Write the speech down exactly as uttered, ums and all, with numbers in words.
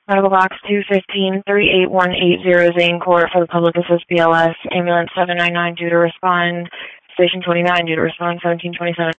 Medical box two fifteen, three eight one eight zero, Zane Court for the Public Assist B L S. Ambulance seven nine nine due to respond. Station twenty-nine due to respond seventeen twenty-seven.